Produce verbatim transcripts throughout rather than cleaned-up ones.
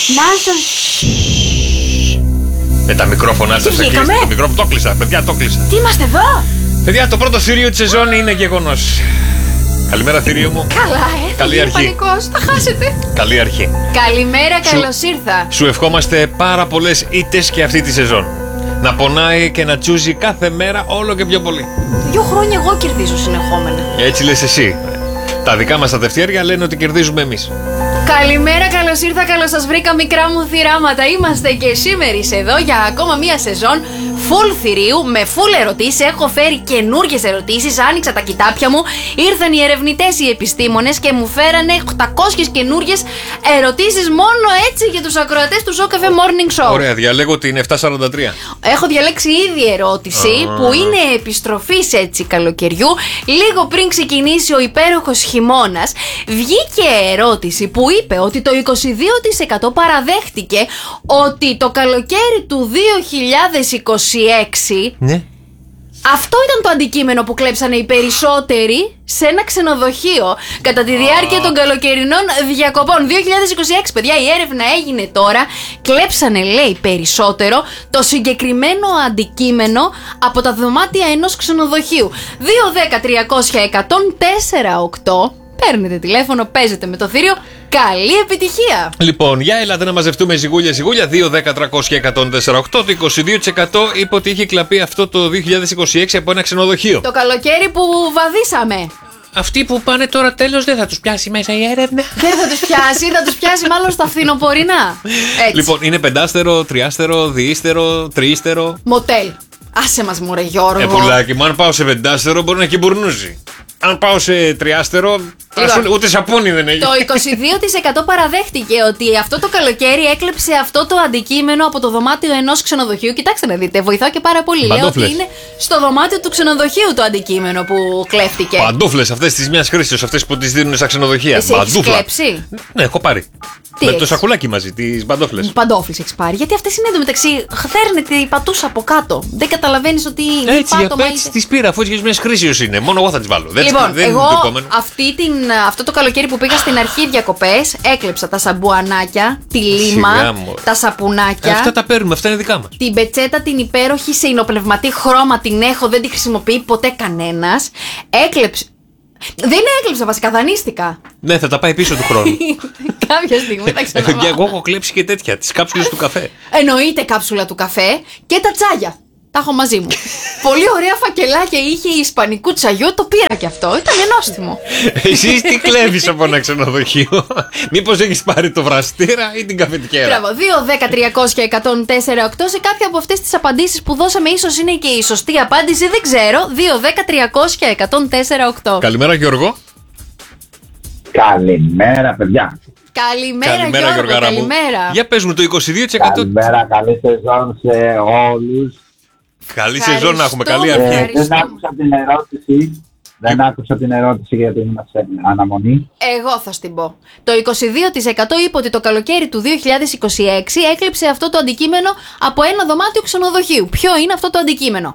Να σας... Με τα μικρόφωνα σας θα κλείσετε το μικρόφωνο. Το κλείσα, παιδιά, το κλείσα. Τι είμαστε εδώ? Παιδιά, το πρώτο θηρίο της σεζόν είναι γεγονός. Καλημέρα, θηρίο μου. Καλά, ε. Καλή αρχή. Πανικός, θα χάσετε. Καλή αρχή. Καλημέρα, καλώς ήρθα. Σου ευχόμαστε πάρα πολλές ήττες και αυτή τη σεζόν. Να πονάει και να τσούζει κάθε μέρα όλο και πιο πολύ. Δύο χρόνια εγώ κερδίζω συνεχόμενα. Έτσι λες εσύ. Τα δικά μας τα τευτέρια λένε ότι κερδίζουμε εμείς. Καλημέρα, καλώς ήρθα, καλώς σας βρήκα μικρά μου θυράματα. Είμαστε και σήμερα εδώ για ακόμα μία σεζόν full θηρίου με full ερωτήσεις. Έχω φέρει καινούργιες ερωτήσεις, άνοιξα τα κοιτάπια μου. Ήρθαν οι ερευνητές, οι επιστήμονες και μου φέρανε οκτακόσιες καινούργιες ερωτήσεις μόνο έτσι για τους ακροατές του Show Cafe Morning Show. Ωραία, διαλέγω την επτακόσια σαράντα τρία. Έχω διαλέξει ήδη ερώτηση ah. που είναι επιστροφής έτσι καλοκαιριού. Λίγο πριν ξεκινήσει ο υπέροχος χειμώνας, βγήκε ερώτηση που είπε ότι το είκοσι δύο τοις εκατό παραδέχτηκε ότι το καλοκαίρι του δύο χιλιάδες είκοσι έξι ναι. αυτό ήταν το αντικείμενο που κλέψανε οι περισσότεροι σε ένα ξενοδοχείο κατά τη διάρκεια των καλοκαιρινών διακοπών. δύο χιλιάδες είκοσι έξι, παιδιά, η έρευνα έγινε τώρα. Κλέψανε, λέει, περισσότερο το συγκεκριμένο αντικείμενο από τα δωμάτια ενός ξενοδοχείου. δύο δέκα τριακόσια εκατόν τέσσερα οκτώ. Παίρνετε τηλέφωνο, παίζετε με το θήριο. Καλή επιτυχία! Λοιπόν, για ελάτε να μαζευτούμε ζυγούλια ζυγούλια. δύο δέκα τριακόσια εκατόν τέσσερα οκτώ. Το είκοσι δύο τοις εκατό είπε ότι είχε κλαπεί αυτό το δύο χιλιάδες είκοσι έξι από ένα ξενοδοχείο. Το καλοκαίρι που βαδίσαμε. Αυτοί που πάνε τώρα τέλος δεν θα τους πιάσει μέσα η έρευνα. Δεν θα τους πιάσει, θα τους πιάσει μάλλον στα φθινοπορεινά. Έτσι. Λοιπόν, είναι πεντάστερο, τριάστερο, διήστερο, τριήστερο. Μοτέλ. Άσε μας, μωρέ Γιώργο. Ε, πουλάκι μου, αν πάω σε πεντάστερο μπορεί να κυμπουρνούζει. Αν πάω σε τριάστερο, λοιπόν, ούτε σαπούνι δεν έχει. Το είκοσι δύο τοις εκατό παραδέχτηκε ότι αυτό το καλοκαίρι έκλεψε αυτό το αντικείμενο από το δωμάτιο ενός ξενοδοχείου. Κοιτάξτε να δείτε, βοηθάω και πάρα πολύ. Λέω ότι είναι στο δωμάτιο του ξενοδοχείου το αντικείμενο που κλέφτηκε. Παντούφλες αυτές της μιας χρήσης, αυτές που τις δίνουν στα ξενοδοχεία. Εσύ έχεις κλέψει? Ναι, έχω πάρει. Τι με έχεις? Το σακουλάκι μαζί, τις παντόφλες. Παντόφλες έχεις πάρει, γιατί αυτές είναι εντωμεταξύ. Φέρνετε η πατούσα από κάτω. Δεν καταλαβαίνεις ότι. Έτσι, πάτωμα, έτσι τις πήρα, αφού έτσι μιας χρήσης είναι. Μόνο εγώ θα τις βάλω. Λοιπόν, δεν εγώ είναι το αυτή την, αυτό το καλοκαίρι που πήγα στην αρχή διακοπές, έκλεψα τα σαμπουανάκια, τη λίμα, τα σαπουνάκια. Αυτά τα παίρνουμε, αυτά είναι δικά μας. Την πετσέτα την υπέροχη σε υνοπνευματή χρώμα την έχω, δεν τη χρησιμοποιεί ποτέ κανένας. Έκλεψα. Δεν έκλεψα, βασικά δανείστηκα. Ναι, θα τα πάει πίσω του χρόνου. Κάποια στιγμή θα ξαναβάλω. Και εγώ έχω κλέψει και τέτοια, τις κάψουλες του καφέ. Εννοείται κάψουλα του καφέ και τα τσάγια. Τα έχω μαζί μου. Πολύ ωραία φακελάκια είχε η ισπανικού τσαγιού, το πήρα και αυτό. Ήταν νόστιμο. Εσύ τι κλέβεις από ένα ξενοδοχείο? Μήπως έχεις πάρει το βραστήρα ή την καφετικέρα? Μπράβο, δύο δέκα τριακόσια εκατόν τέσσερα οκτώ. Σε κάποια από αυτές τις απαντήσεις που δώσαμε, ίσως είναι και η σωστή απάντηση, δεν ξέρω. δύο δέκα τριακόσια εκατόν τέσσερα οκτώ. Καλημέρα, Γιώργο. Καλημέρα, παιδιά. Καλημέρα, καλημέρα Γιώργο, Γιώργο, καλημέρα. Για πες μου το είκοσι δύο τοις εκατό. Καλημέρα, καλή σεζόν σε όλους. Καλή σεζόν να έχουμε, καλή Ε, αρχή. δεν άκουσα την ερώτηση. Δεν άκουσα την ερώτηση γιατί ήμουν σε αναμονή. Εγώ θα στην πω. Το είκοσι δύο τοις εκατό είπε ότι το καλοκαίρι του δύο χιλιάδες είκοσι έξι έκλεψε αυτό το αντικείμενο από ένα δωμάτιο ξενοδοχείου. Ποιο είναι αυτό το αντικείμενο?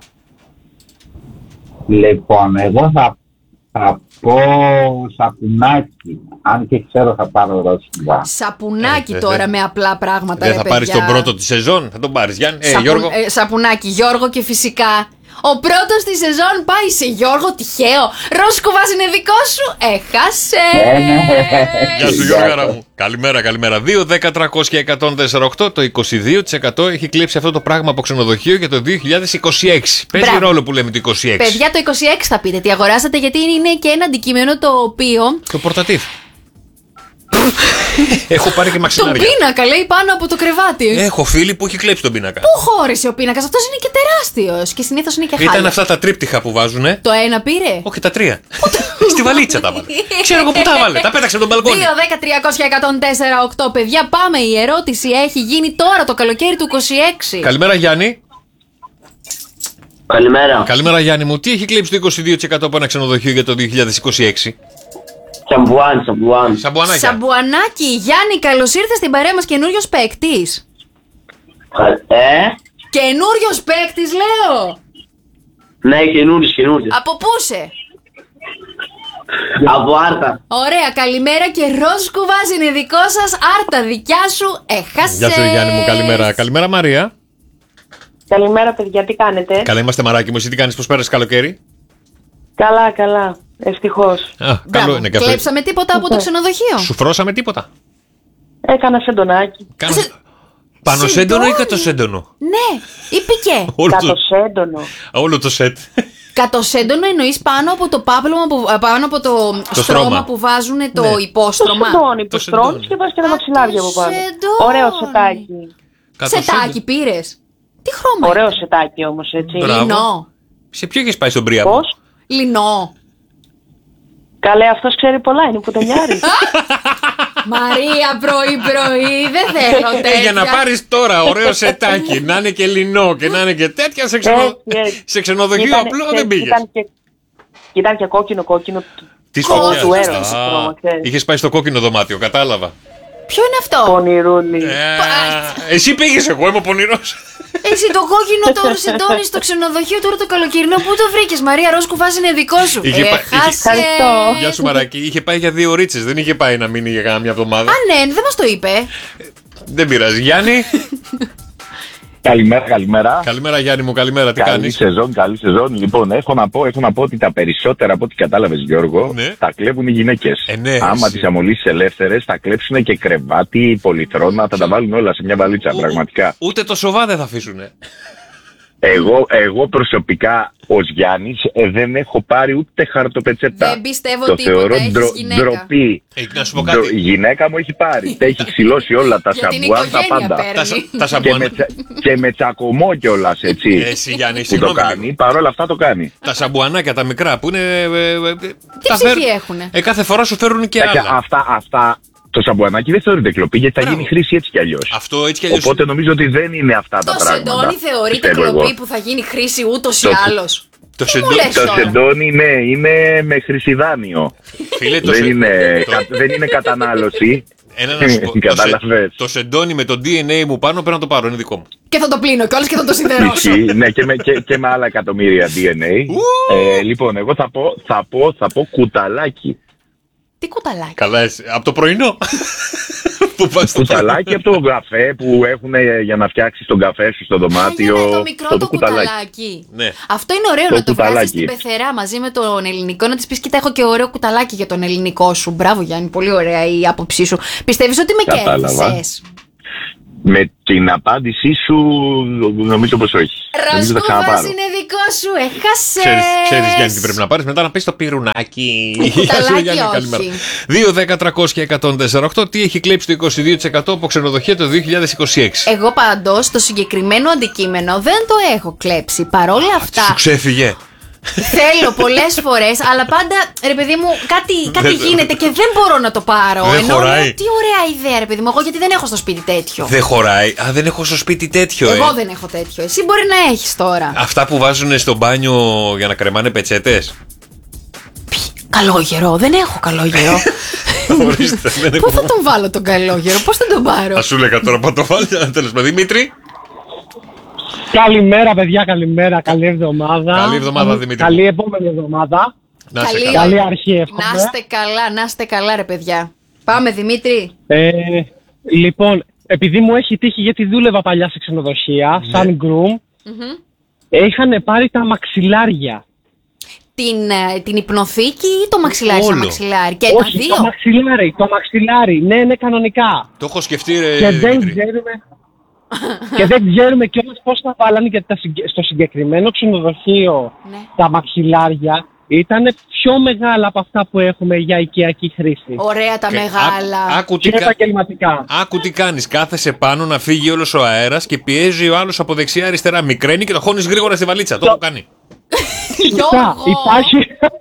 Λοιπόν, εγώ θα, θα πω σαπουνάκι. Αν και ξέρω θα πάρω ρώσικα. Σαπουνάκι Ε, τώρα δε- με απλά πράγματα. Δεν ρε, θα πάρεις παιδιά. τον πρώτο τη σεζόν, θα τον πάρεις, Γιάννη. Ε, Σαπου- Γιώργο. ε, σαπουνάκι, Γιώργο, και φυσικά ο πρώτος της σεζόν πάει σε Γιώργο, τυχαίο. Ρόσκουβας είναι δικό σου. Έχασε. Ε, ναι. Γεια σου, Γιώργαρα μου. Καλημέρα, καλημέρα. δύο δέκα τριακόσια εκατόν τέσσερα οκτώ. Το είκοσι δύο τοις εκατό έχει κλείψει αυτό το πράγμα από ξενοδοχείο για το δύο χιλιάδες είκοσι έξι. Παίζει Μπράβο. ρόλο που λέμε το είκοσι έξι. Παιδιά, το είκοσι έξι θα πείτε τι αγοράσατε, γιατί είναι και ένα αντικείμενο το οποίο. Το πορτατίφ. Έχω πάρει και Τον μαξιλάρια. πίνακα, λέει, πάνω από το κρεβάτι. Έχω φίλη που έχει κλέψει τον πίνακα. Πού χώρισε ο πίνακας? Αυτός είναι και τεράστιος και συνήθως είναι και χάλια. Ήταν αυτά τα τρίπτυχα που βάζουνε. Το ένα πήρε. Όχι, τα τρία. Στη βαλίτσα τα βάλε. Ξέρω εγώ που τα βάλε. Τα πέταξε από τον μπαλκόνι. δύο δέκα τριακόσια εκατόν τέσσερα οκτώ. Παιδιά, πάμε. Η ερώτηση έχει γίνει τώρα το καλοκαίρι του είκοσι έξι. Καλημέρα, Γιάννη. Καλημέρα. Καλημέρα, Γιάννη μου. Τι έχει κλείψει το είκοσι δύο τοις εκατό από ένα ξενοδοχείο για το δύο χιλιάδες είκοσι έξι? Σαμπουάν, σαμπουάν. Σαμπουανάκια. Σαμπουανάκι, Γιάννη, καλώς ήρθες στην παρέα μας, καινούριος παίκτης. Ε, Καινούριος παίκτης, λέω. ναι, καινούριο, καινούριο. Από πού σε? Από Άρτα. Ωραία, καλημέρα και ροζ κουβάς είναι δικό σας. Άρτα, δικιά σου, έχασες. Γεια σου, Γιάννη μου, καλημέρα. Καλημέρα, Μαρία. Καλημέρα, παιδιά, τι κάνετε? Καλά, είμαστε, μαράκι μου. Εσύ τι κάνεις, πώς πέρασες καλοκαίρι? Καλά, καλά. Ευτυχώς. Α, καλό είναι και αυτό. Κλέψαμε τίποτα από το ξενοδοχείο? Σου φρώσαμε τίποτα? Έκανα σεντονάκι. Κάνα... Σε- Πάνω σέντονο ή Σεντόνι. κατοσέντονο? Ναι, ή πικέ. Όλο το... Κατοσέντονο. Όλο το σετ. Κατοσέντονο εννοείς πάνω από το πάπλωμα, που, πάνω από το, Το στρώμα στρώμα. που βάζουν το Ναι. Το υπόστρωμα. σεντόνι που Το σεντόνι. στρώνεις και βάζεις και τα μαξιλάρια από πάνω. σεντόνι. Ωραίο σετάκι. Σετάκι πήρες? Τι χρώμα? Ωραίο σετάκι όμως, έτσι. Μπράβο. Λινό. Σε ποιο έχεις πάει στον Πρίαμο? Πώς? Λινό. Καλέ, αυτός ξέρει πολλά, είναι πουτενιάρης. Μαρία, πρωί-πρωί, δεν θέλω τέτοια. Ε, για να πάρεις τώρα ωραίο σετάκι, να είναι και λινό και να είναι και τέτοια σε, ξενο... Έτσι, έτσι. σε ξενοδοχείο Ήταν- απλό και- δεν πήγες. Ήταν και, ήταν και κόκκινο-κόκκινο Της Κόκκινο φωτιάς. του Α, έρωτα. το χρώμα, ξέρεις. Είχες πάει στο κόκκινο δωμάτιο, κατάλαβα. Ποιο είναι αυτό? Πονηρούλη. Ε, εσύ πήγες, εγώ είμαι πονηρός. Εσύ το κόκκινο το σεντόνι στο ξενοδοχείο τώρα το καλοκαιρινό, πού το βρήκες? Μαρία, ροζ κουβάς είναι δικό σου. Είχε πα- Έχασες. Ευχαριστώ. Γεια σου Μαράκι, είχε πάει για δύο ρίτσες, δεν είχε πάει να μείνει για κάνα μια εβδομάδα. Α, ναι, δεν μας το είπε. Δεν πειράζει. Γιάννη, Καλημέρα, καλημέρα. καλημέρα Γιάννη μου, καλημέρα, τι Καλή κάνεις? σεζόν, καλή σεζόν. Λοιπόν, έχω να πω, έχω να πω ότι τα περισσότερα από ό,τι κατάλαβες, Γιώργο, Ναι. τα κλέβουν οι γυναίκες. Ε, ναι, Άμα εσύ. τις αμολύσεις ελεύθερες, θα κλέψουν και κρεβάτι, πολυθρόνα, θα τα βάλουν όλα σε μια βαλίτσα, πραγματικά. Ούτε το σοβά δεν θα αφήσουνε. Εγώ, εγώ προσωπικά ως Γιάννης ε, δεν έχω πάρει ούτε χαρτοπετσετά. Δεν πιστεύω Το τίποτα, θεωρώ έχεις ντρο- γυναίκα. ντροπή. Ε, να σου πω Ντρο- κάτι. Η γυναίκα μου έχει πάρει. Τα έχει ξυλώσει όλα τα Για την σαμπουάν, τα οικογένεια πάντα. Τα, παίρνει. σα- τα Και σαμπουάνα. με, τσα- και με τσακωμό κιόλας, έτσι. Εσύ Γιάννη, που το συγγνώμη λίγο. κάνει, παρόλα αυτά το κάνει. Τα σαμπουανάκια τα μικρά που είναι. ε, ε, ε, Τι τα ψυχή φέρ- έχουνε? Ε, κάθε φορά σου φέρουν και Εντάξει, άλλα. αυτά, αυτά, το σαμπουανάκι δεν θεωρείται κλοπή γιατί θα Μπράβο. γίνει χρήση έτσι κι αλλιώς. Αυτό έτσι κι αλλιώς. Οπότε νομίζω ότι δεν είναι αυτά τα Το πράγματα. σεντόνι θεωρείται πιστεύω εγώ. κλοπή που θα γίνει χρήση ούτως ή Το- άλλως. Το Τι μου σεντόνι- λες Το τώρα? σεντόνι, ναι, είναι με χρυσιδάνιο. Φίλε, το Δεν σε- είναι, το- κα- δεν είναι κατανάλωση. Ένα να σου πω. Το, σε- Καταλαβες. το σεντόνι με το ντι εν έι μου πάνω πρέπει να το πάρω, είναι δικό μου. Και θα το πλύνω κιόλας και θα το σιδερώσω. Ισχύει, ναι, και με, και, και με άλλα εκατομμύρια ντι εν έι. Ε, λοιπόν, εγώ θα πω, θα πω, θα πω κουταλάκι. Τι κουταλάκι? Καλά, εσύ. Από το πρωινό. Που πας στο Κουταλάκι από το καφέ που έχουν για να φτιάξει τον καφέ σου στο Α, δωμάτιο. για να το μικρό αυτό το κουταλάκι. Ναι. Αυτό είναι ωραίο Το να το βγάζεις κουταλάκι. στην πεθερά μαζί με τον ελληνικό, να της πεις: κοίτα, έχω και ωραίο κουταλάκι για τον ελληνικό σου. Μπράβο, Γιάννη, πολύ ωραία η άποψή σου. Πιστεύεις ότι με Κατάλαβα. κέρδισες? Με την απάντησή σου νομίζω πως όχι. Νομίζω θα Ροσκούβας ξαναπάρω. είναι δικό σου, έχασες. Ξέρεις, ξέρεις Γιάννη τι πρέπει να πάρεις μετά να πεις το πυρουνάκι. Κουταλάκι, Γεια σου, όχι. καλημέρα. δύο, δέκα, τριακόσια, εκατόν τέσσερα οκτώ. Τι έχει κλέψει το είκοσι δύο τοις εκατό από ξενοδοχεία το δύο χιλιάδες είκοσι έξι? Εγώ πάντως το συγκεκριμένο αντικείμενο δεν το έχω κλέψει. Παρόλα Σου αυτά, ξέφυγε. θέλω πολλές φορές, αλλά πάντα ρε παιδί μου, κάτι, κάτι Δεν- γίνεται και δεν μπορώ να το πάρω. Δεν Ενώ χωράει. λέω, τι ωραία ιδέα, ρε παιδί μου, εγώ γιατί δεν έχω στο σπίτι τέτοιο. Δεν χωράει. Α, δεν έχω στο σπίτι τέτοιο, Εγώ ε. δεν έχω τέτοιο. Εσύ μπορεί να έχεις τώρα. Αυτά που βάζουν στο μπάνιο για να κρεμάνε πετσέτες. Καλόγερο, δεν έχω καλόγερο. Ορίστε, δεν Πού έχω. θα τον βάλω τον καλόγερο, πώς θα τον πάρω? Θα σου έλεγα τώρα που το βάλει. Τέλος πάντων, Δημήτρη. Καλημέρα, παιδιά, καλημέρα. Καλή εβδομάδα. Καλή εβδομάδα, Δημήτρη. Καλή επόμενη εβδομάδα. Να σε Καλή. καλά. Καλή αρχή, εύχομαι. Να είστε καλά, να είστε καλά, ρε παιδιά. Πάμε, Δημήτρη. Ε, λοιπόν, επειδή μου έχει τύχει, γιατί δούλευα παλιά σε ξενοδοχεία, Ναι. σαν groom, είχαν πάρει τα μαξιλάρια. Την, ε, την υπνοθήκη ή το μαξιλάρι σαν Όλο. μαξιλάρι? Και Όχι, τα δύο. το μαξιλάρι, το μαξιλάρι. Ναι, ναι, κανονικά. Το έχω σκεφτεί, ρε και δεν Δημήτρη. ξέρουμε... και δεν ξέρουμε κιόλας πώς θα βάλανε, γιατί τα συγκε- στο συγκεκριμένο ξενοδοχείο Ναι. τα μαξιλάρια ήταν πιο μεγάλα από αυτά που έχουμε για οικιακή χρήση. Ωραία τα Και μεγάλα. άκου- Άκου τι Και κα- επαγγελματικά. άκου τι κάνεις. Κάθεσαι πάνω να φύγει όλος ο αέρας και πιέζει ο άλλος από δεξιά αριστερά. Μικραίνει και το χώνεις γρήγορα στη βαλίτσα. Το έχω κάνει. Σωστά. Γιώργο. Υπάρχει...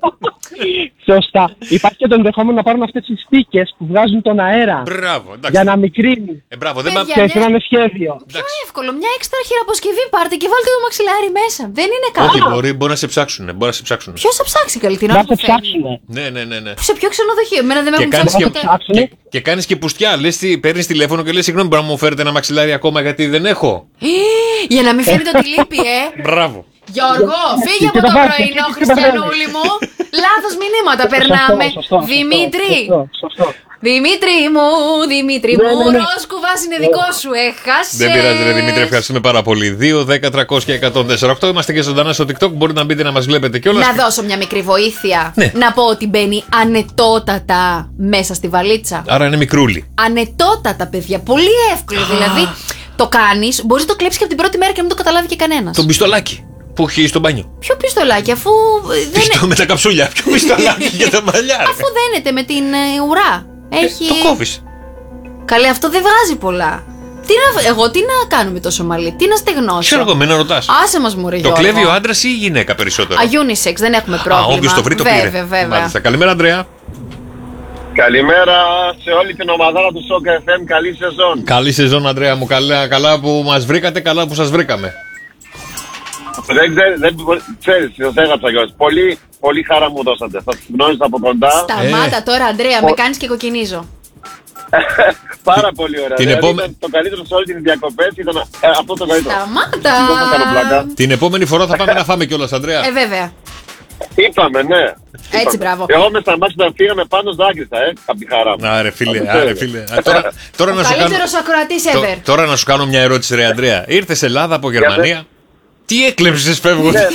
Σωστά. Υπάρχει και το ενδεχόμενο να πάρουν αυτές τις στίκες που βγάζουν τον αέρα Μπράβο, εντάξει. για να μικρύνει. Ε, μπράβο, δεν Παιδιά, μα- Και έφεραν σχέδιο. Πιο εύκολο, μια έξτρα χειραποσκευή πάρτε και βάλτε το μαξιλάρι μέσα. Δεν είναι Όχι, καλό. μπορεί, μπορεί να σε ψάξουν. Μπορεί να σε ψάξουν. Ποιο θα ψάξει καλή την ώρα Να που το φεύγει? ψάξουνε. Ναι, ναι, ναι. ναι. Σε ποιο ξενοδοχείο? Εμένα δεν με Και έχουν κάνεις ψάξει και, ποτέ. ψάξουνε. και, και κάνεις και πουστιά. Λες, τι, παίρνεις τηλέφωνο και λες, συγγνώμη, μπορεί να μου φέρετε ένα μαξιλάρι ακόμα γιατί δεν έχω. Για να μην φαίνεται ότι λείπει, ε. Μπράβο. Γιώργο, φύγε από Και το το βάζεις, πρωινό, και το Χριστιανούλη μου. Λάθος μηνύματα περνάμε. Σωστό, σωστό, Δημήτρη, σωστό, σωστό. Δημήτρη μου, Δημήτρη Ναι, μου, ναι, ναι. Ρόσκουβας είναι δικό σου, έχασε. Δεν πειράζει, ρε Δημήτρη, ευχαριστούμε πάρα πολύ. δύο, δέκα, τριακόσια, εκατόν τέσσερα οκτώ. Είμαστε και ζωντανά στο TikTok. Μπορείτε να μπείτε να μας βλέπετε κιόλας. Να δώσω μια μικρή βοήθεια. Ναι. Να πω ότι μπαίνει ανετότατα μέσα στη βαλίτσα. Άρα είναι μικρούλι. Ανετότατα, παιδιά. Πολύ εύκολο. Δηλαδή, το κάνει, μπορεί να το κλέψει και από την πρώτη μέρα και να μην το καταλάβει και κανένα. Το πιστολάκι που έχει στο μπάνιο. Ποιο πιστολάκι, αφού. ε, Δεν Πιστό με τα καψούλια. Ποιο πιστολάκι για τα μαλλιά, ρε. Αφού δένεται με την ε, ουρά. Έχει. Το κόβεις. Καλέ, αυτό δεν βγάζει πολλά. Τι να... Εγώ τι να κάνω με τόσο μαλλί, τι να στεγνώσω. Ξέρω εγώ, με να ρωτάς. Άσε μας μου ρε Το Γιώργο. κλέβει ο άντρας ή η γυναίκα περισσότερο? Α, unisex, δεν έχουμε πρόβλημα. Α, όποιος το βρει το πήρε. Βέβαια, βέβαια. Μάλιστα. Καλημέρα, Ανδρέα. Καλημέρα σε όλη την ομαδάρα του Σοκ εφ εμ, καλή σεζόν. Καλή σεζόν, Ανδρέα μου. Καλά, καλά που μας βρήκατε, καλά που σας βρήκαμε. Δεν ξέρεις, δεν ξέρεις, σας έγραψα κιόλας. Πολύ, πολύ χαρά μου δώσατε, θα σας γνώρισα από κοντά. Σταμάτα Ε. τώρα, Αντρέα, με κάνεις και κοκκινίζω. Πάρα πολύ ωραία. Την Δηλαδή, επόμε- ήταν το καλύτερο σε όλη την διακοπές ήταν ε, αυτό το καλύτερο. Σταμάτα. Δεν θα κάνω πλάκα. Την επόμενη φορά θα πάμε να φάμε κιόλας, Ανδρέα. Ε, βέβαια. Είπαμε, ναι. Έτσι, Είπαμε. μπράβο. Εγώ με στα μάτια φύγαμε πάνω δάκρυσα, ε, από τη χαρά μου. Άρε φίλε, Θα το άρε ξέρετε. φίλε. Α, Τώρα, τώρα, Ο να σου κάνω, καλύτερος ακροατής τω- ever. τώρα να σου κάνω μια ερώτηση, ρε Ανδρέα. Ήρθες Ελλάδα από Γερμανία. Τι έκλεψες φεύγοντας?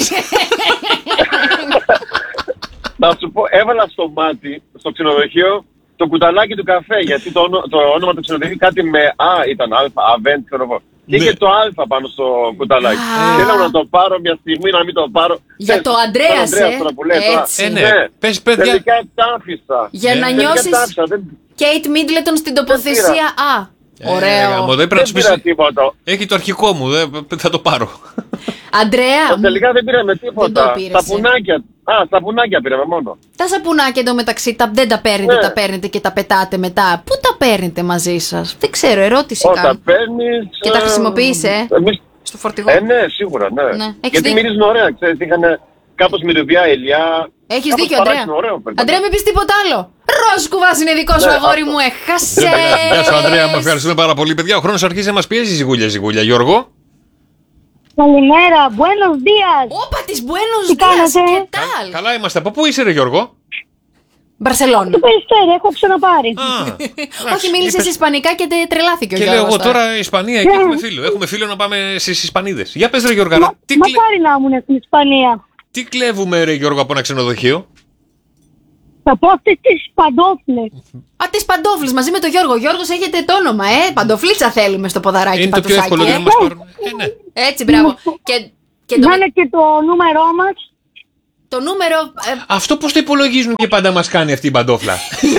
Να σου πω, έβαλα στο μάτι, στο ξενοδοχείο, το κουταλάκι του καφέ. Γιατί το, όνο- το όνομα του ξενοδοχείου κάτι με Α ήταν, Α, Αβέντ, ξέρω εγώ. Και Ναι. είχε το Α πάνω στο κουταλάκι. Α. Θέλω να το πάρω μια στιγμή, να μην το πάρω. Για Ξέρεις, το Ανδρέας, τον Ανδρέας ε. τώρα που λέει τώρα. Έτσι. Ε, ναι. Πες, παιδιά. Τελικά τα άφησα. Για Ναι. να Τελικά νιώσεις τα άφησα, δεν, Kate Middleton στην τοποθεσία Α. Ε, Ωραίο. γαμώ, δεν πρέπει να δεν τους πεις, πήρα τίποτα. έχει το αρχικό μου, δεν- θα το πάρω. Αντρέα, Τελικά δεν πήραμε Δεν τίποτα. το πήρες, ε. Σαπουνάκια. Α, σαπουνάκια πήραμε μόνο. τα σαπουνάκια εντωμεταξύ τα, δεν τα παίρνετε, Ναι. τα παίρνετε και τα πετάτε μετά. Πού τα παίρνετε μαζί σας? Δεν ξέρω, ερώτηση Όταν κάνω. παίρνεις... Και τα ε, χρησιμοποιείς, ε? εμείς- Στο φορτηγό. Ε, ναι, σίγουρα, ναι. Ναι, έχεις Γιατί δίκιο. μυρίζουν ωραία, ξέρεις, είχαν κάπως μυρωδιά, ελιά. Έχεις κάπως δίκιο, Αντρέα. παράξενο, ωραίο, παιδί. Αντρέα, μην πεις τίποτα άλλο. Ρόσκουβας είναι δικό σου, Ναι, αγόρι αυτό. μου, έχασε. Γεια σου, Ανδρέα, μου ευχαριστούμε πάρα πολύ. Παιδιά, ο χρόνος αρχίζει να μας πιέζει, ζυγούλια, ζυγούλια. Γιώργο. Καλημέρα, buenos días. Όπα της Buenos Τι Dias, κάνετε? και τάλ. Καλά είμαστε. Από πού είσαι, ρε Γιώργο? Μπαρσελόνα. Το περιστέρι, έχω ξαναπάρει. Α, Όχι, μίλησε ισπανικά και τε- τρελάθηκε ο Και λέω Γιώργος εγώ τώρα Ισπανία, εκεί έχουμε φίλο. Έχουμε φίλο να πάμε στις Ισπανίδες. Για πες, ρε Γιώργα, Μα, τι, κλε... μακάρι να ήμουν στην Ισπανία. τι κλέβουμε, ρε Γιώργο, από ένα ξενοδοχείο? Θα πω αυτές τις παντόφλες. Α, τις παντόφλες μαζί με τον Γιώργο. Ο Γιώργος έχετε το όνομα, ε. Παντοφλίτσα θέλουμε στο ποδαράκι. Είναι το πιο παντουσάκι, εύκολο ε. για να μας πάρουν. Ε, ναι. Έτσι, μπράβο. Και, και το, Να είναι και το νούμερό μας. το νούμερο. ε, Αυτό πώς το υπολογίζουν και πάντα μας κάνει αυτή η παντόφλα?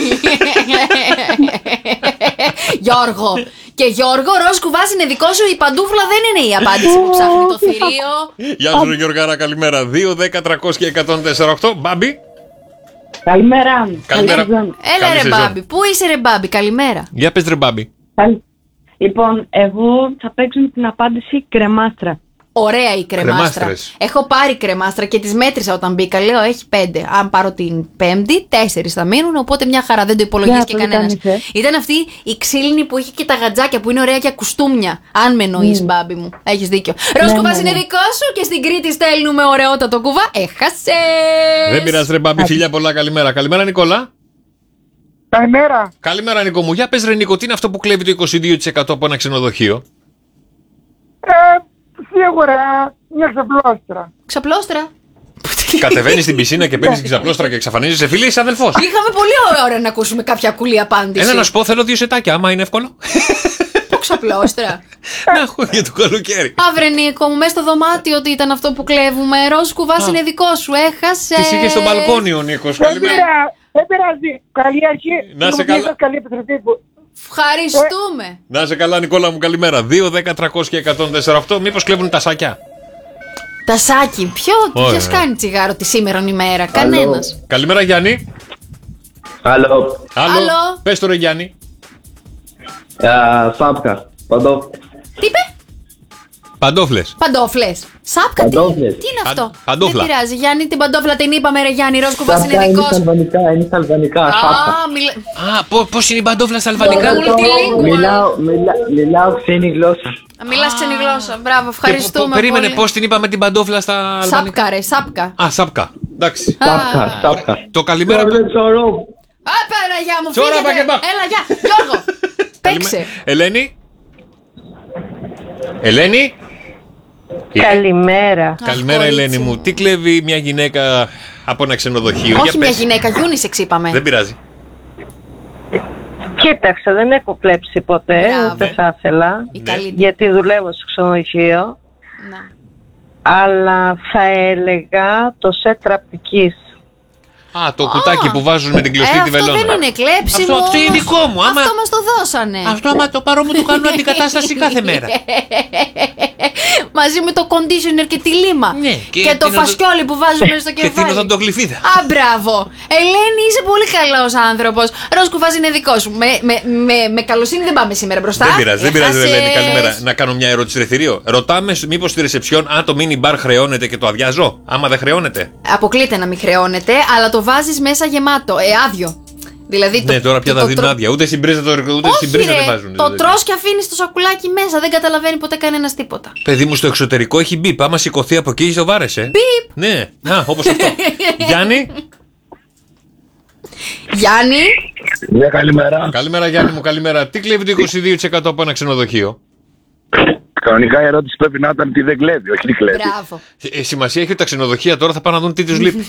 Γιώργο. Και Γιώργο, Ρόσκουβάς είναι δικό σου. Η παντούφλα δεν είναι η απάντηση που ψάχνει το θηρίο. Γεια σου, ρε Γιώργαρα, καλημέρα. δύο, δέκα, τριακόσια, εκατόν τέσσερα οκτώ. Μπάμπη. Καλημέρα. Καλημέρα. Έλα Καλή ρε σεζόν. Μπάμπη. Πού είσαι ρε Μπάμπη, καλημέρα. Για πες, ρε Μπάμπη. Καλη- Λοιπόν, εγώ θα παίξω με την απάντηση κρεμάστρα. Ωραία η κρεμάστρα. Κρεμάστρες. Έχω πάρει κρεμάστρα και τις μέτρησα όταν μπήκα. Λέω έχει πέντε. Αν πάρω την πέμπτη, τέσσερις θα μείνουν. Οπότε μια χαρά δεν το υπολογίζει Για και το τι κανένας. κάνεις, Ήταν αυτή η ξύλινη που είχε και τα γατζάκια που είναι ωραία για κουστούμια. Αν με εννοείς, Μπάμπη μου. Έχεις δίκιο. Ρόσκουβας ναι, είναι ναι. δικό σου και στην Κρήτη στέλνουμε ωραιότατο κουβά. Έχασε. Δεν πειράζει, ρε Μπάμπη, φιλιά πολλά, καλημέρα. Καλημέρα, Νικόλα. Καλημέρα. Καλημέρα, Νίκο μου. Για πες, ρε Νίκο, τι είναι αυτό που κλέβει το είκοσι δύο τοις εκατό από ένα ξενοδοχείο? Ε, σίγουρα μια ξαπλώστρα. Ξαπλώστρα. Κατεβαίνει στην πισίνα και παίρνει ξαπλώστρα και εξαφανίζεσαι, φίλε, είσαι αδελφό. Είχαμε πολύ ώρα να ακούσουμε κάποια κουλή απάντηση. Έλα να σου πω, θέλω δύο σετάκια, άμα είναι εύκολο. Πω ξαπλώστρα. Να έχω για το καλοκαίρι. Αύρε Νίκο μου, μέσα στο δωμάτιο ότι ήταν αυτό που κλέβουμε. Ρόσκουβας είναι δικό σου, έχασε. Τι είχε στο μπαλκόνι ο Νίκο. Δεν Καλημέρα. πειρά- δεν πειράζει. Καλή αρχή. Να σε Ευτυχία καλά. σας, Καλή επιστροφή. που- Ευχαριστούμε. Να σε καλά, Νικόλα μου, καλημέρα. δύο, δέκα, τριακόσια, εκατόν τέσσερα οκτώ. Μήπω κλέβουν τα σάκια. Τα σάκι, ποιο, Ωραία. ποιος κάνει τσιγάρο τη σήμερον ημέρα, κανένας. Καλημέρα, Γιάννη. Алло, Άλλο. Άλλο. Πες το, ρε Γιάννη. а, шапка, подов, Τι είπε? Παντόφλες. Παντόφλες. Σάπκα, τι, τι Παντόφλες. είναι αυτό. Παν- παντόφλα. Δεν πειράζει. Γιάννη, την παντόφλα την είπαμε, ρε Γιάννη. Ροζ Κουβάς είναι Σάπκα είναι δικός στα σου. αλβανικά, είναι στα αλβανικά. Σάπκα. Α, μιλά... Α, πώς είναι η παντόφλα στα αλβανικά. Multilingual. Μιλάω, μιλά, μιλάω ξένη γλώσσα. Μιλάς ξένη γλώσσα. Μπράβο, ευχαριστούμε. Περίμενε, πολύ. πώς την είπαμε την παντόφλα στα αλβανικά. Σάπκα, ρε, σάπκα. Α, σάπκα. Εντάξει. Σάπκα, σάπκα. Το καλημέρα. Α, πέρα, γεια μου, Τσόρα, φύγετε. πακετά. Έλα, γεια. Γιώργο, παίξε. Ελένη. Ελένη. Καλημέρα. Καλημέρα, κορίτσι Ελένη μου. μου. Τι κλέβει μια γυναίκα από ένα ξενοδοχείο? Όχι Για μια πες. γυναίκα, unisex είπαμε. Δεν πειράζει. Κοίταξε, δεν έχω κλέψει ποτέ, Μπράβο. ούτε θα ήθελα. Η καλύτερη. Γιατί δουλεύω στο ξενοδοχείο. Να. Αλλά θα έλεγα το σετ τραπτικής. Α, το κουτάκι που βάζουν με την κλωστή Ε, τη αυτό βελόνα. δεν είναι κλέψιμο. Αυτό- αυτό είναι όμως. δικό μου, άμα- Αυτό μας το δώσανε. Αυτό άμα το πάρω μου το κάνουν αντικατάσταση κάθε μέρα. Μαζί με το conditioner και τη λίμα. Ναι, και, και το την φασκιόλι που βάζουμε στο Και την κεφάλι. οδοντογλυφίδα. Α, μπράβο. Ελένη, είσαι πολύ καλός άνθρωπος. Ροζ Κουβάς είναι δικό σου. Με, με, με, με καλοσύνη δεν πάμε σήμερα μπροστά. Δεν πειράζει, δεν πειράζει, Έχασες. Ελένη. Καλημέρα. Να κάνω μια ερώτηση, ρε θηρίο. Ρωτάμε μήπως στη ρεσεψιόν αν το mini bar χρεώνεται και το αδειάζω. Άμα δεν χρεώνεται. Αποκλείται να μην χρεώνεται, αλλά το βάζεις μέσα γεμάτο, ε, άδειο. Δηλαδή, Ναι, τώρα πια το τα δίνουν τρο- άδεια. Ούτε στην πρίζα, το- ούτε στην Όχι, πρίζα ρε, δεν βάζουν. το δηλαδή. τρως και αφήνεις το σακουλάκι μέσα. Δεν καταλαβαίνει ποτέ κανένας τίποτα. Παιδί μου, στο εξωτερικό έχει μπιπ. Άμα σηκωθεί από εκεί, το βάρεσε. Μπιπ. Ναι, α, όπως αυτό. Γιάννη. Γιάννη. Ναι, καλημέρα. Καλημέρα, Γιάννη μου, καλημέρα. Τι κλέβει το είκοσι δύο τοις εκατό από ένα ξενοδοχείο? Κανονικά η ερώτηση πρέπει να ήταν τι δεν κλέβει, όχι τι κλέβει. Μπράβο. Ε, σημασία έχει ότι τα ξενοδοχεία τώρα θα πάνε να δουν τι τους λείπει.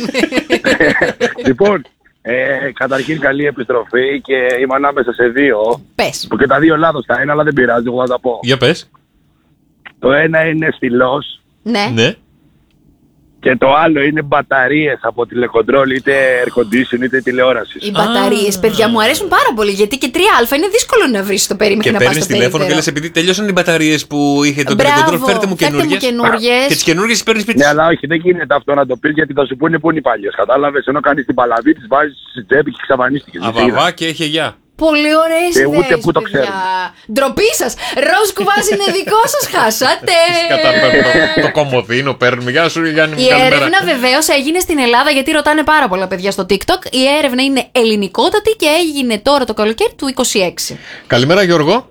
Λοιπόν, ε, καταρχήν καλή επιστροφή και είμαι ανάμεσα σε δύο. Πες. Που και τα δύο λάθος τα ένα, αλλά δεν πειράζει, εγώ θα τα πω. Για πες. Το ένα είναι στυλός Ναι. Ναι. και το άλλο είναι μπαταρίες από τηλεκοντρόλ, είτε air condition είτε τηλεόραση. Οι μπαταρίες, παιδιά, μου αρέσουν πάρα πολύ. Γιατί και τρία α είναι δύσκολο να βρει το περί μέχρι Και να πας παίρνει στο τηλέφωνο και λε: περίπτερο. επειδή τελειώσαν οι μπαταρίες που είχε το Μπράβο, τηλεκοντρόλ, φέρτε μου φέρτε μου καινούριες. καινούριες. Και τις καινούριες παίρνει σπίτι. Ναι, αλλά όχι, δεν γίνεται αυτό να το πεις γιατί θα σου πούνε πού είναι οι παλιές. Κατάλαβες, ενώ κάνεις την παλαβή, τις βάζεις στη τσέπη και εξαφανίστηκες. Αβαβά και έχει γεια. Πολύ ωραίες Και ούτε ιδέες, που το παιδιά. ξέρουν. Ντροπή σας. Ροζ Κουβάς είναι δικό σας, χάσατε. Καταπαίρνω το κομμωδίνο, παίρνουμε. Γεια σου, Γιάννη μου, Η καλημέρα. έρευνα βεβαίως έγινε στην Ελλάδα γιατί ρωτάνε πάρα πολλά παιδιά στο TikTok. Η έρευνα είναι ελληνικότατη και έγινε τώρα το καλοκαίρι του είκοσι έξι. Καλημέρα, Γιώργο.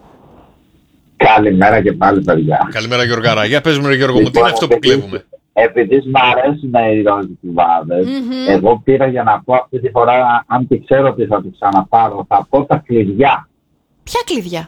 Καλημέρα και πάλι, παιδιά. Καλημέρα, Γιώργαρα. Για πες μου, ρε Γιώργο μου, τι είναι αυτό που κλέβουμε? Επειδή μ' αρέσουν οι ρόζοι κουβάδες, εγώ πήρα για να πω αυτή τη φορά, αν και ξέρω ότι θα το ξαναπάρω, θα πω τα κλειδιά. Ποια κλειδιά?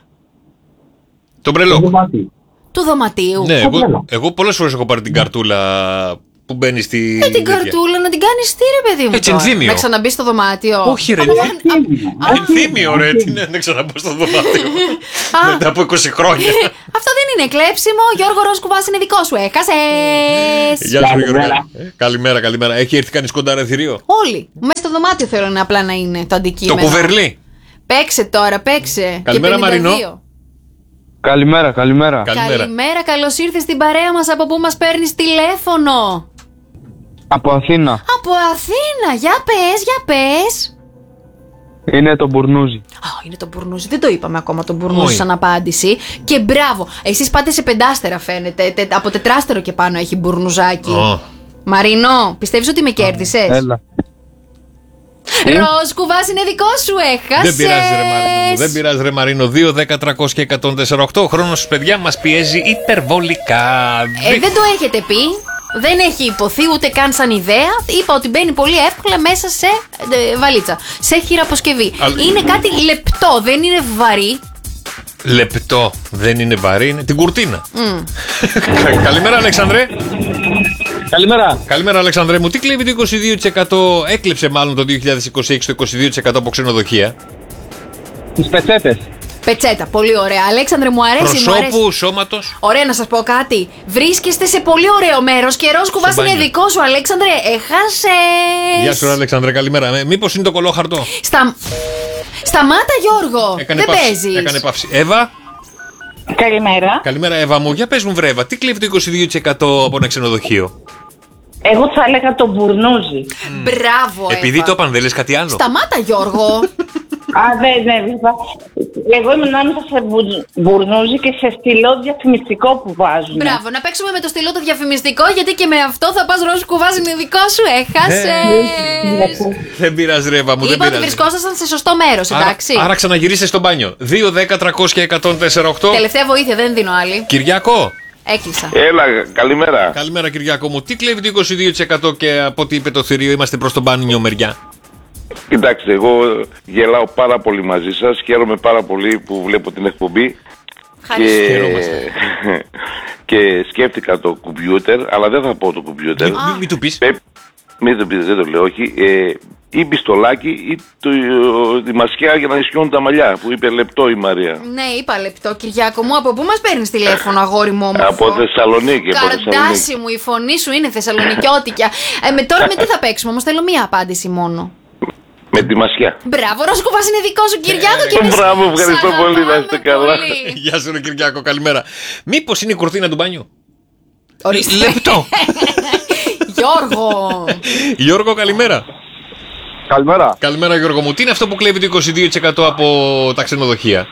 Το Το μπρελό. δωμάτιο. Του δωματίου. Ναι, Το εγώ, μπρελό. εγώ πολλές φορές έχω πάρει την καρτούλα που μπαίνει στη. Ε, την τέτοια. καρτούλα να την κάνεις τι, ρε παιδί μου. Έτσι, τώρα? ενθύμιο. Να ξαναμπεί στο δωμάτιο. Όχι, ρε. Από- Ενθύμιο. Ενθύμιο, ρε. Τι είναι, δεν ξαναμπω στο δωμάτιο. Α. Μετά από είκοσι χρόνια. Αυτό δεν είναι κλέψιμο. Γιώργο Ροζ Κουβάς είναι δικό σου. Έχασες. Γεια σου, Καλημέρα. Γιώργο. Ε, Καλημέρα, καλημέρα. Έχει έρθει κανείς κοντά, ρε θηρίο? Όλοι. Μέσα στο δωμάτιο θέλω να απλά να είναι το Το αντικείμενο. κουβερλί. Παίξε τώρα, παίξε. Καλημέρα, Και Μαρινό. πενήντα δύο. Καλημέρα, καλημέρα. Καλημέρα. Καλημέρα, καλώς ήρθες στην παρέα μας. Από πού μας παίρνεις τηλέφωνο? Από Αθήνα. Από Αθήνα. Για πες, για πες. Είναι το Μπουρνούζι. Α, είναι το μπουρνούζι. Δεν το είπαμε ακόμα το μπουρνούζι Όχι. σαν απάντηση. Και μπράβο. Εσείς πάτε σε πεντάστερα φαίνεται. Τε- από τετράστερο και πάνω έχει μπουρνουζάκι. Ω. Μαρινό, πιστεύεις ότι με κέρδισες? Έλα. Ροζ Κουβάς είναι δικό σου, έχασες. Δεν πειράζει, ρε Μαρίνο μου. Δεν πειράζει, ρε Μαρίνο. δύο, δέκα, τριακόσια και εκατόν τέσσερα οκτώ. Ο χρόνος, παιδιά, μας πιέζει υπερβολικά. Ε, δεν το έχετε πει. Δεν έχει υποθεί ούτε καν σαν ιδέα. Είπα ότι μπαίνει πολύ εύκολα μέσα σε ε, βαλίτσα. Σε χειραποσκευή. Αλλά- Είναι κάτι λεπτό, δεν είναι βαρύ. Λεπτό. Δεν είναι βαρύ, είναι την κουρτίνα. Κα- Καλημέρα, Αλεξανδρέ. Καλημέρα. Καλημέρα, Αλεξανδρέ μου. Τι κλέβει το είκοσι δύο τοις εκατό, έκλεψε μάλλον το δύο χιλιάδες είκοσι έξι το είκοσι δύο τοις εκατό από ξενοδοχεία. Τις πετσέτες. Πετσέτα, πολύ ωραία. Αλέξανδρε, μου αρέσει, μου αρέσει. Προσώπου, σώματος. Ωραία, να σας πω κάτι. Βρίσκεστε σε πολύ ωραίο μέρος και Ροζ Κουβάς Στο είναι μπάνιο. δικό σου, Αλέξανδρε. Έχασες. Γεια σου, Αλεξανδρέ, καλημέρα. Ε, Μήπως είναι το κολόχαρτο? Στα... Σταμάτα, Γιώργο. Έκανε Δεν παύση. παίζεις. Έκανε παύση. Εύα. Καλημέρα. Καλημέρα, Εύα μου. Για πες μου, βρε, Εύα, τι κλέβει το είκοσι δύο τοις εκατό από ένα ξενοδοχείο? Εγώ θα έλεγα το μπουρνούζι. Μπράβο, Επειδή Εύα. το είπαν, δεν λες κάτι άλλο. Σταμάτα, Γιώργο. Α, ναι, ναι, βέβαια. Εγώ ήμουν ανάμεσα σε μπουρ- μπουρνούζι και σε στυλό διαφημιστικό που βάζουν. Μπράβο, να παίξουμε με το στυλό το διαφημιστικό, γιατί και με αυτό θα πας Ρώσου κουβάζει είναι δικό σου. Έχασες. Δεν πειράζει, Ρέβα μου, δεν Είπα ότι πειράζει. βρισκόσασταν σε σωστό μέρος, Άρα, εντάξει. άρα ξαναγυρίστε στο μπάνιο. δύο, δέκα, τριακόσια, εκατόν τέσσερα οκτώ. Τελευταία βοήθεια, δεν δίνω άλλη. Κυριάκο. Έκλεισα. Έλα, καλημέρα. Καλημέρα, Κυριάκο μου. Τι κλέβει το είκοσι δύο τοις εκατό και από ό,τι είπε το θηρίο, είμαστε προς τον μπάνιο μεριά. Κοιτάξτε, εγώ γελάω πάρα πολύ μαζί σας. Χαίρομαι πάρα πολύ που βλέπω την εκπομπή. Ευχαριστώ. Και σκέφτηκα το κομπιούτερ, αλλά δεν θα πω το κομπιούτερ. Μην μη του πεις. Μην το πείτε, δεν το λέω, όχι. Ε, ή πιστολάκι ή το, τη μασκιά για να ισχύουν τα μαλλιά που είπε λεπτό η Μαρία. Ναι, είπα λεπτό, Κυριάκο μου. Από πού μας παίρνεις τηλέφωνο, αγόρι μου όμορφο? Από Θεσσαλονίκη. από Καρδάσι Θεσσαλονίκη. μου, η φωνή σου είναι θεσσαλονικιώτικια. Ε, με, τώρα με τι θα παίξουμε, όμως θέλω μία απάντηση μόνο. Με τη μασκιά. Μπράβο, Ροσκουβάς είναι δικό σου, Κυριάκο. Και εμείς Μπράβο, ευχαριστώ σ' πολύ, να αγαπάμε είστε καλά. πολύ. Γεια σου, ρε Κυριάκο, καλημέρα. Μήπως είναι η κουρτίνα του μπάνιου? Ορίστε. Λεπτό. Γιώργο. Γιώργο, καλημέρα. Καλημέρα. Καλημέρα, Γιώργο μου. Τι είναι αυτό που κλέβει το είκοσι δύο τοις εκατό από τα ξενοδοχεία?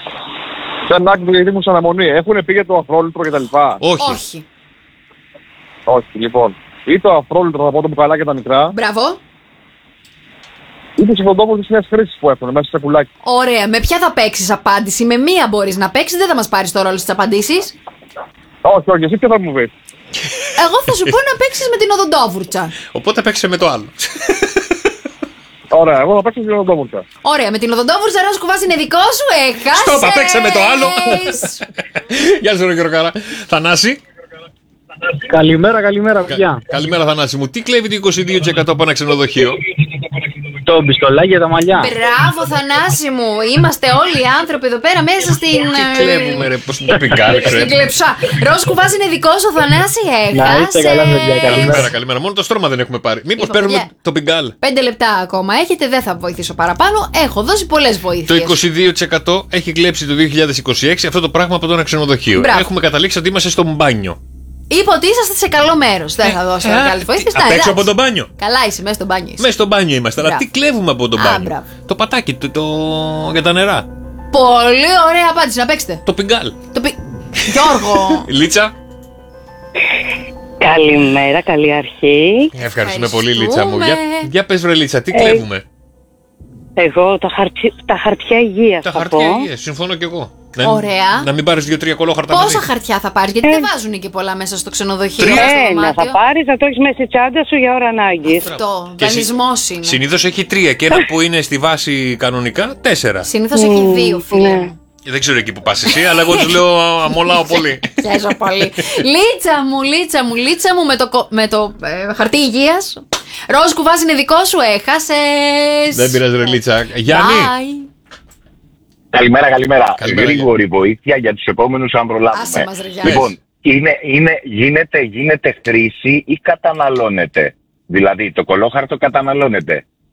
Σαν άκρη γιατί ήμουν σε αναμονή. Έχουν πει για το αφρόλυτρο κτλ. Όχι. Όχι. Όχι, λοιπόν. Ή το αφρόλυτρο θα πω το μπουκαλάκι τα μικρά, Μπράβο. ή τις υφοντόπουλες της νέας χρήσης που έχουν μέσα σε πουλάκι. Ωραία. Με ποια θα παίξεις απάντηση? Με μία μπορείς να παίξεις, δεν θα μας πάρεις το ρόλο στις απαντήσεις. Όχι, όχι, εσύ ποιο θα μου πεις? Εγώ θα σου πω να παίξεις με την οδοντόβουρτσα. Οπότε παίξε με το άλλο. Ωραία, εγώ θα παίξω την οδοντόβουρτσα. Ωραία, με την οδοντόβουρτσα Ρος κουβάς είναι δικό σου, έχασες. Στόπα, παίξε με το άλλο. Γεια σου, ρε Γιώργαρα. Θανάση. Καλημέρα, καλημέρα, παιδιά. Καλημέρα, Θανάση μου. Τι κλέβει το είκοσι δύο τοις εκατό από ένα ξενοδοχείο? Το πιστολάκι για τα μαλλιά. Μπράβο, Θανάση μου. Είμαστε όλοι οι άνθρωποι εδώ πέρα μέσα στην. Τι κλέβουμε, ρε, πώς το πικάλεξε. Στην κλεψά. Ρος κουβάς είναι δικό σου, Θανάση, Να είστε καλά, παιδιά, έχασες. Καλημέρα, καλημέρα. Μόνο το στρώμα δεν έχουμε πάρει. Μήπως Είπα, παίρνουμε παιδιά. το πιγκάλ? Πέντε λεπτά ακόμα έχετε, δεν θα βοηθήσω παραπάνω. Έχω δώσει πολλές Το βοήθειες. είκοσι δύο τοις εκατό έχει κλέψει το δύο χιλιάδες είκοσι έξι αυτό το πράγμα από το ένα ξενοδοχείο. Μπράβο. Έχουμε καταλήξει ότι είμαστε στο μπάνιο. Είπα ότι είσαστε σε καλό μέρος. Δεν θα δώσω Ε, μεγάλη βοήθεια. απ' έξω από το μπάνιο. Καλά είσαι, μέσα στο μπάνιο είσαι. Μέσα στο μπάνιο είμαστε. Αλλά Μπράβο. τι κλέβουμε από το Α, μπάνιο? μπράβο. Το πατάκι το, το... για τα νερά. Πολύ ωραία απάντηση, να παίξετε. Το πιγκάλ. Το πι... Γιώργο. Λίτσα. Καλημέρα, καλή αρχή. Ευχαριστούμε πολύ, Λίτσα μου. Για, Ευχαριστούμε. για πες, βρε Λίτσα, τι κλέβουμε? Εγώ τα, χαρτσι... τα χαρτιά υγείας Τα θα χαρτιά πω. υγείας, συμφωνώ κι εγώ. Να, Ωραία. να μην πάρεις δύο-τρία κολόχαρτα Πόσα μαζί. χαρτιά θα πάρεις, γιατί δεν βάζουν και πολλά μέσα στο ξενοδοχείο. Τρία. στο Ένα δωμάτιο. θα πάρεις, να το έχεις μέσα στη τσάντα σου για ώρα ανάγκης. Αυτό. Και συ- Δανεισμός είναι. Συνήθως έχει τρία και ένα που είναι στη βάση κανονικά, τέσσερα. Συνήθως έχει δύο, φίλε ναι. μου. Δεν ξέρω εκεί που πας εσύ, αλλά εγώ τους λέω αμολάω πολύ. Χαίρομαι πολύ. Λίτσα μου, Λίτσα μου, Λίτσα μου με το, κο- με το ε, χαρτί υγείας. Ροζ κουβάς είναι δικό σου, έχασες. Δεν πειράζει, ρε Λίτσα. Γιάννη. Bye. Καλημέρα, καλημέρα. Καλημέρα, Γρήγορη βοήθεια για τους επόμενους αν προλάβουμε. Άσε μας, ρε Γιάννη. Λοιπόν, είναι, είναι, γίνεται, γίνεται χρήση ή καταναλώνεται? Δηλαδή το κολόχαρτο καταναλώνεται.